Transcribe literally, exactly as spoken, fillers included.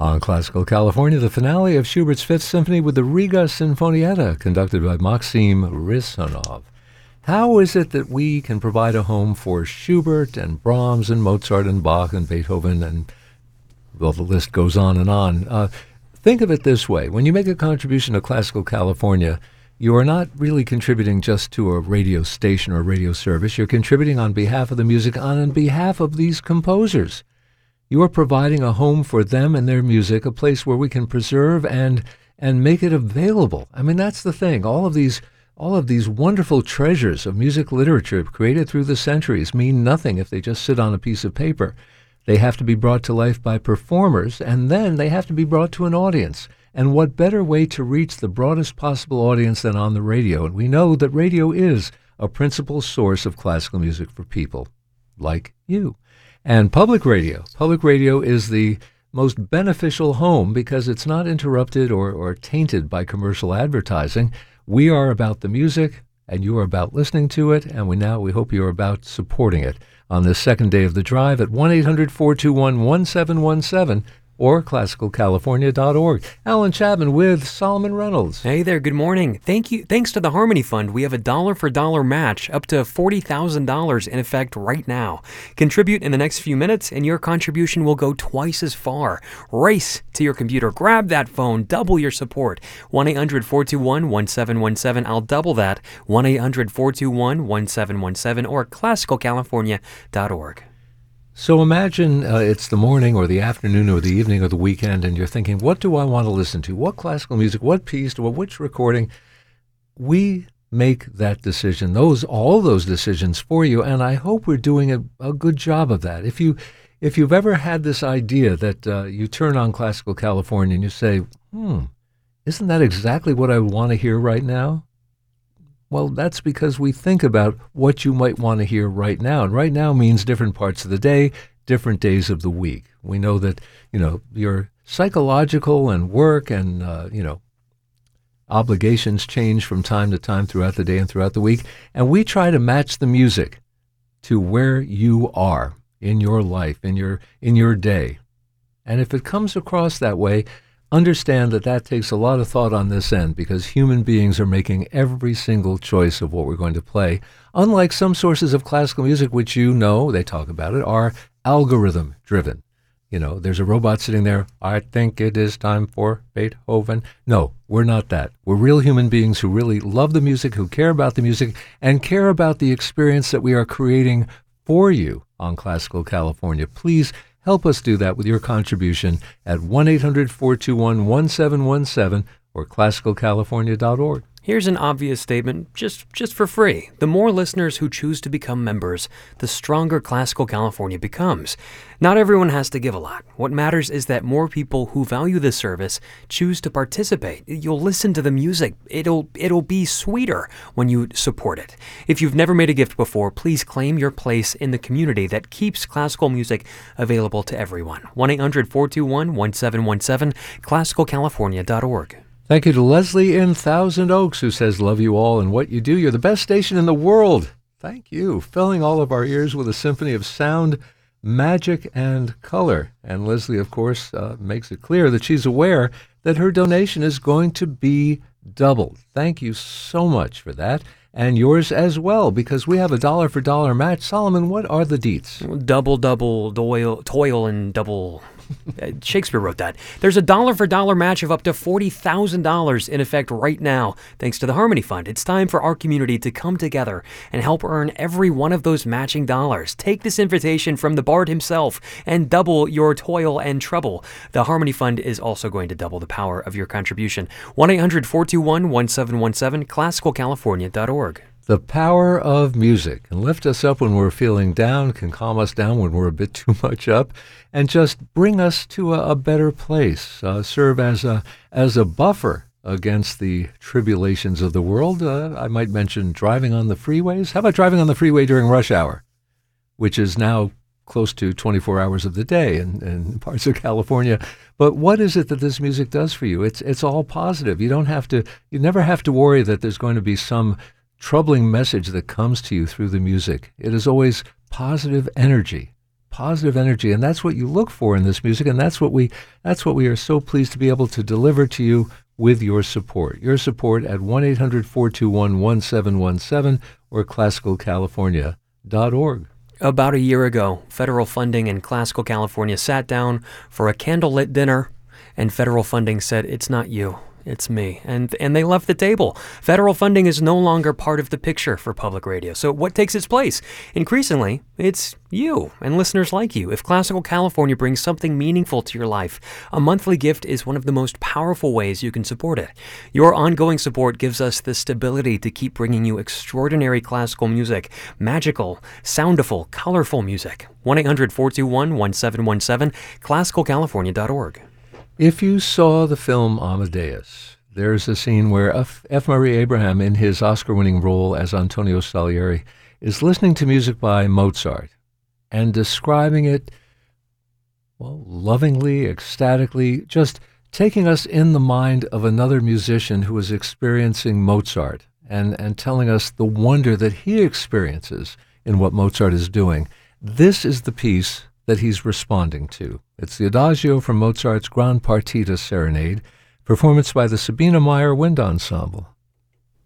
On Classical California, the finale of Schubert's Fifth Symphony with the Riga Sinfonietta, conducted by Maxim Ryssanov. How is it that we can provide a home for Schubert and Brahms and Mozart and Bach and Beethoven and, well, the list goes on and on. Uh, think of it this way. When you make a contribution to Classical California, you are not really contributing just to a radio station or radio service. You're contributing on behalf of the music, on behalf of these composers. You are providing a home for them and their music, a place where we can preserve and and make it available. I mean, that's the thing. All of these all of these wonderful treasures of music literature created through the centuries mean nothing if they just sit on a piece of paper. They have to be brought to life by performers, and then they have to be brought to an audience. And what better way to reach the broadest possible audience than on the radio? And we know that radio is a principal source of classical music for people like you. And public radio. Public radio is the most beneficial home because it's not interrupted or, or tainted by commercial advertising. We are about the music, and you are about listening to it, and we now we hope you are about supporting it on this second day of the drive at one eight hundred four two one one seven one seven or classical california dot org. Alan Chapman with Solomon Reynolds. Hey there, good morning. Thank you. Thanks to the Harmony Fund, we have a dollar-for-dollar match up to forty thousand dollars in effect right now. Contribute in the next few minutes, and your contribution will go twice as far. Race to your computer. Grab that phone. Double your support. one eight hundred four two one one seven one seven. I'll double that. one eight hundred four two one one seven one seven or classical california dot org. So imagine uh, it's the morning or the afternoon or the evening or the weekend, and you're thinking, what do I want to listen to? What classical music? What piece? Or which recording? We make that decision, those all those decisions for you, and I hope we're doing a, a good job of that. If you, if you've ever had this idea that uh, you turn on Classical California and you say, hmm, isn't that exactly what I want to hear right now? Well, that's because we think about what you might want to hear right now. And right now means different parts of the day, different days of the week. We know that, you know, your psychological and work and, uh, you know, obligations change from time to time throughout the day and throughout the week. And we try to match the music to where you are in your life, in your in your day. And if it comes across that way, understand that that takes a lot of thought on this end because human beings are making every single choice of what we're going to play. Unlike some sources of classical music, which you know, they talk about it, are algorithm-driven. You know, there's a robot sitting there, I think it is time for Beethoven. No, we're not that. We're real human beings who really love the music, who care about the music, and care about the experience that we are creating for you on Classical California. Please help us do that with your contribution at one eight hundred four two one one seven one seven or classical california dot org. Here's an obvious statement, just just for free. The more listeners who choose to become members, the stronger Classical California becomes. Not everyone has to give a lot. What matters is that more people who value the service choose to participate. You'll listen to the music. It'll it'll be sweeter when you support it. If you've never made a gift before, please claim your place in the community that keeps classical music available to everyone. one eight hundred four two one one seven one seven, classical california dot org. Thank you to Leslie in Thousand Oaks, who says, love you all and what you do. You're the best station in the world. Thank you. Filling all of our ears with a symphony of sound, magic, and color. And Leslie, of course, uh, makes it clear that she's aware that her donation is going to be doubled. Thank you so much for that. And yours as well, because we have a dollar-for-dollar match. Solomon, what are the deets? Double, double, toil, toil, and double... Shakespeare wrote that. There's a dollar-for-dollar match of up to forty thousand dollars in effect right now, thanks to the Harmony Fund. It's time for our community to come together and help earn every one of those matching dollars. Take this invitation from the Bard himself and double your toil and trouble. The Harmony Fund is also going to double the power of your contribution. one eight hundred four two one one seven one seven, classical california dot org. The power of music can lift us up when we're feeling down, can calm us down when we're a bit too much up, and just bring us to a, a better place, uh, serve as a as a buffer against the tribulations of the world. Uh, I might mention driving on the freeways. How about driving on the freeway during rush hour, which is now close to twenty-four hours of the day in, in parts of California. But what is it that this music does for you? It's it's all positive. You don't have to, you never have to worry that there's going to be some troubling message that comes to you through the music. It is always positive energy, positive energy, and that's what you look for in this music, and that's what we that's what we are so pleased to be able to deliver to you with your support. Your support at one eight hundred four two one one seven one seven or classical california dot org. About a year ago, federal funding in Classical California sat down for a candlelit dinner, and federal funding said, "It's not you. It's me." And and they left the table. Federal funding is no longer part of the picture for public radio. So what takes its place? Increasingly, it's you and listeners like you. If Classical California brings something meaningful to your life, a monthly gift is one of the most powerful ways you can support it. Your ongoing support gives us the stability to keep bringing you extraordinary classical music, magical, soundful, colorful music. one eight hundred four two one one seven one seven, classical california dot org. If you saw the film Amadeus, there's a scene where F. F. Murray Abraham, in his Oscar-winning role as Antonio Salieri, is listening to music by Mozart and describing it, well, lovingly, ecstatically, just taking us in the mind of another musician who is experiencing Mozart and, and telling us the wonder that he experiences in what Mozart is doing. This is the piece that he's responding to. It's the Adagio from Mozart's Grand Partita Serenade, performance by the Sabina Meyer Wind Ensemble.